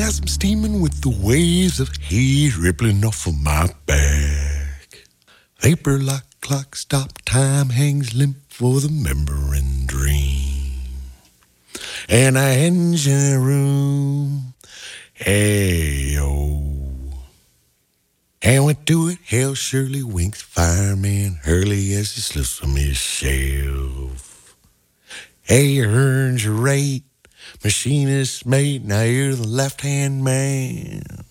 as I'm steaming with the waves of haze rippling off of my back. Vapor like clock, stop time hangs limp for the remembering dream. And a engine room, hey-oh. And went to it, hell surely winks, fireman Hurley as he slips from his shelf. Hey, earns your rate, machinist mate, now you're the left-hand man.